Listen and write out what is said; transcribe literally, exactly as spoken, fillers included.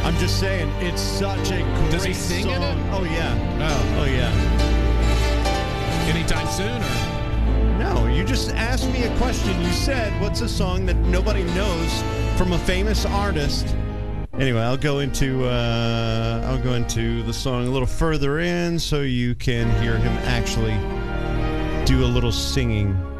I'm just saying, it's such a great Does he sing song. in it? Oh, yeah. Oh. Oh, yeah. Anytime soon, or? No, you just asked me a question. You said, what's a song that nobody knows from a famous artist? Anyway, I'll go into uh, I'll go into the song a little further in so you can hear him actually do a little singing.